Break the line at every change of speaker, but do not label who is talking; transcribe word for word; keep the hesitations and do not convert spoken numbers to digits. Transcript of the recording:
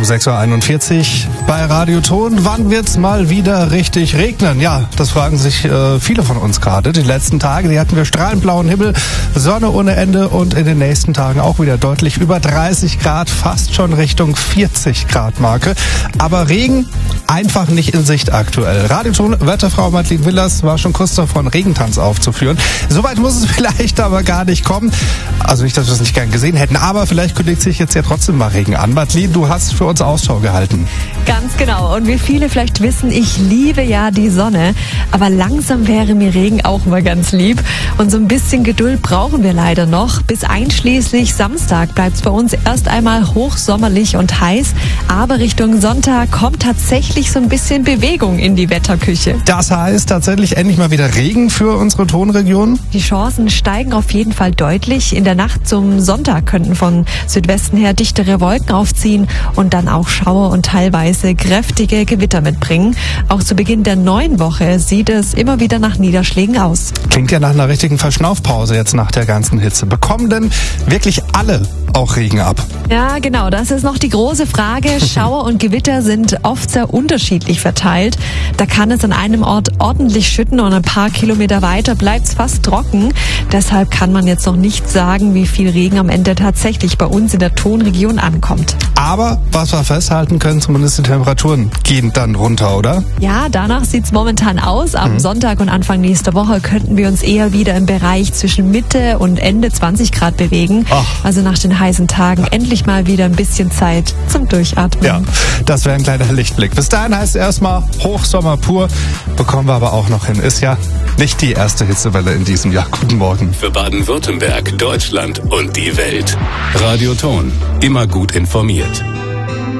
um sechs Uhr einundvierzig bei Radio Ton. Wann wird's mal wieder richtig regnen? Ja, das fragen sich äh, viele von uns gerade. Die letzten Tage, die hatten wir strahlend blauen Himmel, Sonne ohne Ende und in den nächsten Tagen auch wieder deutlich über dreißig Grad, fast schon Richtung vierzig Grad Marke. Aber Regen einfach nicht in Sicht aktuell. Radio Ton, Wetterfrau Madeleine Willers war schon kurz davor, einen Regentanz aufzuführen. Soweit muss es vielleicht aber gar nicht kommen. Also nicht, dass wir es nicht gern gesehen hätten, aber vielleicht kündigt sich jetzt ja trotzdem mal Regen an. Madeleine, du hast für uns Ausschau gehalten.
Ganz genau. Und wie viele vielleicht wissen, ich liebe ja die Sonne. Aber langsam wäre mir Regen auch mal ganz lieb. Und so ein bisschen Geduld brauchen wir leider noch. Bis einschließlich Samstag bleibt es bei uns erst einmal hochsommerlich und heiß. Aber Richtung Sonntag kommt tatsächlich so ein bisschen Bewegung in die Wetterküche.
Das heißt tatsächlich endlich mal wieder Regen für unsere Tonregion?
Die Chancen steigen auf jeden Fall deutlich. In der Nacht zum Sonntag könnten von Südwesten her dichtere Wolken aufziehen und dann auch Schauer und teilweise kräftige Gewitter mitbringen. Auch zu Beginn der neuen Woche sieht es immer wieder nach Niederschlägen aus.
Klingt ja nach einer richtigen Verschnaufpause jetzt nach der ganzen Hitze. Bekommen denn wirklich alle auch Regen ab?
Ja, genau. Das ist noch die große Frage. Schauer und Gewitter sind oft sehr unterschiedlich verteilt. Da kann es an einem Ort ordentlich schütten und ein paar Kilometer weiter bleibt es fast trocken. Deshalb kann man jetzt noch nicht sagen, wie viel Regen am Ende tatsächlich bei uns in der Tonregion ankommt.
Aber was wir festhalten können, zumindest die Temperaturen gehen dann runter, oder?
Ja, danach sieht es momentan aus. Am mhm. Sonntag und Anfang nächster Woche könnten wir uns eher wieder im Bereich zwischen Mitte und Ende zwanzig Grad bewegen. Ach. Also nach den heißen Tagen endlich mal wieder ein bisschen Zeit zum Durchatmen.
Ja, das wäre ein kleiner Lichtblick. Bis dahin heißt es erstmal Hochsommer pur. Bekommen wir aber auch noch hin. Ist ja nicht die erste Hitzewelle in diesem Jahr. Guten Morgen.
Für Baden-Württemberg, Deutschland und die Welt. Radio Ton. Immer gut informiert.